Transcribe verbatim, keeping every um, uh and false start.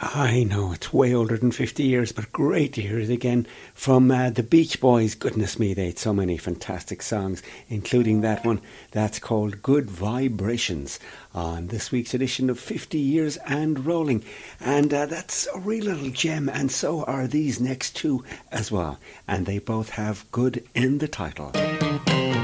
I know it's way older than fifty years, but great to hear it again from uh, the Beach Boys. Goodness me, they had so many fantastic songs, including that one that's called Good Vibrations on this week's edition of fifty years and Rolling. And uh, that's a real little gem, and so are these next two as well. And they both have good in the title.